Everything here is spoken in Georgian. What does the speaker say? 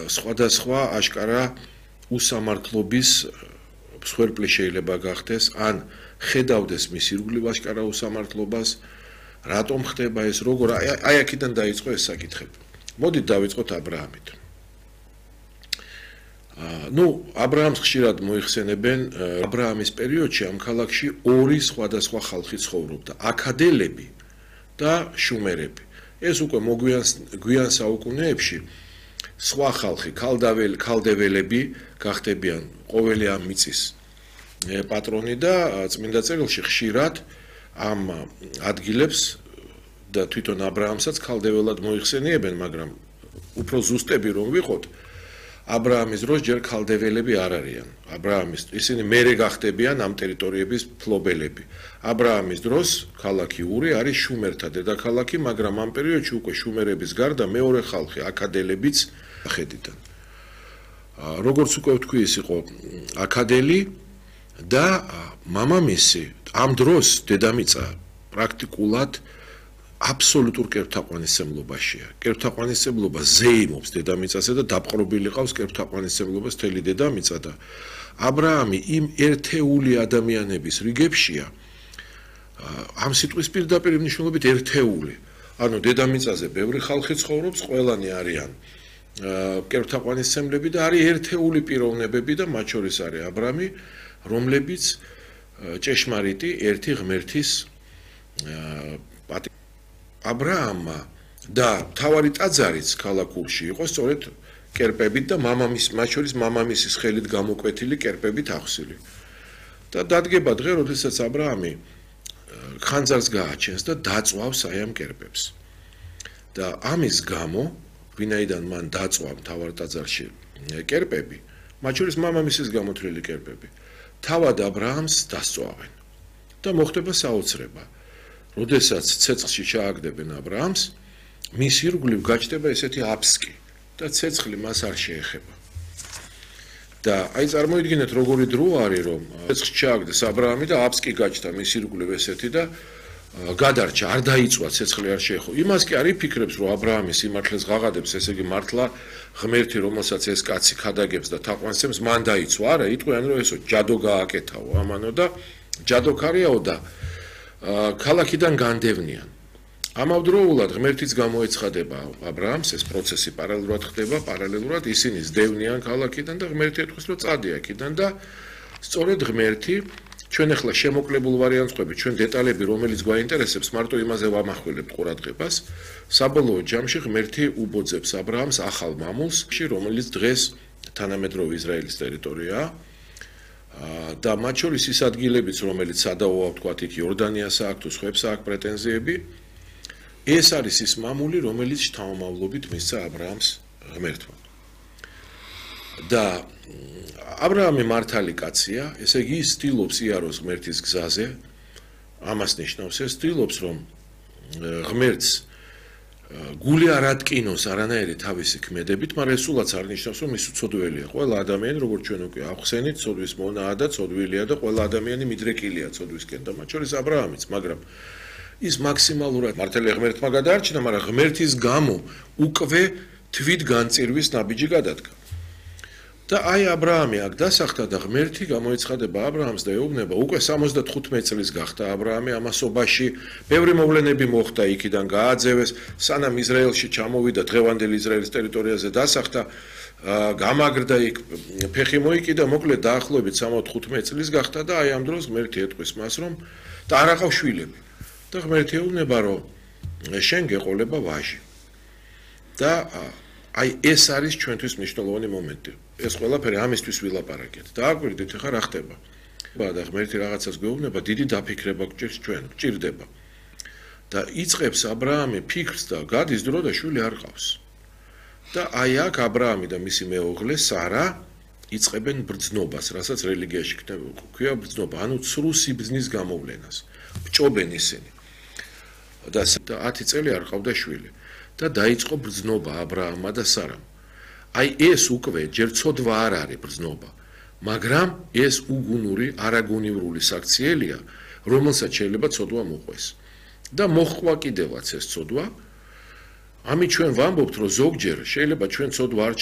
სხვადასხვა აშკარა უსამართლობის მსხვერპლი შეიძლება გახდეს, ან ხედავდეს მის ირგვლივ აშკარა უსამართლობას, რატომ ხდება ეს, როგორ, აი აქედან დაიწყო ეს საკითხები. მოდით დავიწყოთ ა ブラ ამით. ა ブラ ამს ხშირად მოიხსენებენ, ა ブラ ამის პერიოდში ამ ქალაქში ორი სხვადასხვა ხალხი ცხოვრობდა, აქადელები და შუმერები. ეს უკვე გვიან საუკუნეებში სხვა ხალხი, ქალდეველები გახდებიან ყოველი ამ მიწის პატრონი და წმინდა წერილში ხშირად ამ ადგილებს და თვითონ ა ブラ ამსაც ქალდეველად მოიხსენიებენ, მაგრამ უფრო ზუსტები რომ ვიყოთ, ა ブラ ამის დროს ჯერ ქალდეველები არ არიან. ა ブラ ამის ისინი მერე გახდებიან ამ ტერიტორიების ფლობელები. ა ブラ ამის დროს ქალაქი ური არის შუმერთა დედაქალაქი, მაგრამ ამ პერიოდში უკვე შუმერების გარდა მეორე ხალხი, აქადელებიც ხედიდან. როგორც უკვე ვთქვი, ის იყო აქადელი და მამამისი ამ დროს დედამიწა პრაქტიკულად აბსოლუტურ კერპთაყვანისმცემლობაშია. კერპთაყვანისმცემლობა ზეიმობს დედამიწაზე და დაპყრობილი ყავს კერპთაყვანისმცემლობას მთელი დედამიწა და ა ブラ ამი იმ ერთეული ადამიანების რიგებშია, ამ სიტყვის პირდაპირ მნიშვნელობით ერთეული. ანუ დედამიწაზე ბევრი ხალხი ცხოვრობს, ყველანი არიან კერპთაყვანისმცემლები და არის ერთეული პიროვნებები და მათ შორის არის ა ブラ ამი, რომლებიც ჭეშმარიტი ერთი ღმერთის ა ブラ ამმა და თავარი ტაძარიც ქალაქურში იყო სწორედ კერპებით და მათ შორის მამამისის ხელით გამოკვეთილი კერპებით ახსილი. და დადგება დღე, როდესაც ა ブラ ამი ხანძარს გააჩენს და დაწვავს აი ამ კერპებს. და ამის გამო, ვინაიდან მან დაწვა თავარ ტაძარში კერპები, მათ შორის მამამისის გამოთვლილი კერპები, თავად ა ブラ ამს დასწვავენ. და მოხდება საოცრება. როდესაც ცეცხლში ჩააგდებენ ა ブラ ამს, მის ირგვლივ გაჩნდება ესეთი აფსკი და ცეცხლი მას არ შეეხება. და აი წარმოიდგინეთ როგორი დრო არის, რომ ცეცხლში ჩააგდეს ა ブラ ამი და აფსკი გაჩნდა მის ირგვლივ ესეთი და გადარჩა, არ დაიწვა, ცეცხლი არ შეეხო. იმას კი არ იფიქრებს, რომ ა ブラ ამი სიმართლეს ღაღადებს, ესე იგი მართლა ღმერთი, რომელსაც ეს კაცი ქადაგებს და თაყვანისცემს, მან დაიწვა. არა, იტყვიან, რომ ესო ჯადო გააკეთაო ამანო და ჯადოქარიაო და ქალაქიდან განდევნიან. ამავდროულად ღმერთიც გამოეცხადება ა ブラ ამს, ეს პროცესი პარალელურად ხდება, პარალელურად ისინი ზდევნიან ქალაქიდან და ღმერთი ეთქვის, რომ წადი აქედან და სწორედ ღმერთი, ჩვენ ახლა შემოკლებულ ვარიანტს ყვებით, ჩვენ დეტალები, რომელიც გვაინტერესებს, მარტო იმაზე ვამახვილებთ ყურადღებას, საბოლოო ჯამში ღმერთი უბოძებს ა ブラ ამს ახალ მამულს, რომელიც დღეს თანამედროვე ისრაელის ტერიტორიაა. და მათ შორის ის ადგილებიც, რომელიც სადავოა ვთქვათ, იქ იორდანიას აქვს თუ სხვებს აქვს პრეტენზიები, ეს არის ის მამული, რომელიც შთამომავლობით მისცა ა ブラ ამს ღმერთმა. და ა ブラ ამი მართალი კაცია, ესე იგი ის ცდილობს იაროს ღმერთის გზაზე, ამას ნიშნავს ეს, ცდილობს რომ ღმერთს გული არ ატკინოს არანაირი თავისი ქმედებით, მაგრამ ეს სულაც არ ნიშნავს, რომ ის უცოდველია. ყველა ადამიანი, როგორც ჩვენ უკვე ავხსენით, ცოდვის მონაა და ცოდვილია და ყველა ადამიანი მიდრეკილია ცოდვისკენ და მათ შორის ა ブラ ამიც, მაგრამ ის მაქსიმალურად მართალი ღმერთმა გადაარჩინა, მაგრამ ღმერთის გამო უკვე თვით განწირვის ნაბიჯი გადადგა. და აი ა ブラ ამი აქ დასახდა და ღმერთი გამოეცხადება ა ブラ ამს და ეუბნება, უკვე 75 წლის გახდა ა ブラ ამი ამასობაში, ბევრი მოვლენები მოხდა, იქიდან გააძევეს, სანამ ისრაელში ჩამოვიდა, დღევანდელი ისრაელის ტერიტორიაზე დასახდა, გამაგრდა იქ, ფეხი მოიკიდა, მოკლედ დაახლოებით 75 წლის გახდა და აი ამ დროს ღმერთი ეტყვის მას, რომ და არ აყავს შვილები. და ღმერთი ეუბნება, რომ შენ გეყოლება ვაჟი. და აი ეს არის ჩვენთვის მნიშვნელოვანი მომენტი. ეს ყველაფერი ამისთვის ვილაპარაკეთ. და აკვირდით, ხა რა ხდება. და ღმერთი რაღაცას გვეუბნება, დიდი დაფიქრება გჭირს ჩვენ, გჭირდება. და იწყებს ა ブラ ამი ფიქრს და გადის დრო და შვილი არ ყავს. და აი აქ ა ブラ ამი და მისი მეუღლე სარა იწყებენ ბრძნობას, რასაც რელიგიაში ქვია ბრძნობა, ანუ ცრუ სიბრძნის გამოვლენას. ბჭობენ ისინი. და 10 წელი არ ყავდა შვილი. და დაიწყო ბრძნობა ა ブラ ამმა და სარამ. აი ეს უკვე ჯერ ცოდვა არ არის ბრძნობა, მაგრამ ეს უგუნური, არაგონივრული საქციელია, რომელსაც შეიძლება ცოდვა მოყვეს. და მოხვა კიდევაც ეს ცოდვა. ამით ჩვენ ვამბობთ, რომ ზოგჯერ შეიძლება ჩვენ ცოდვა არ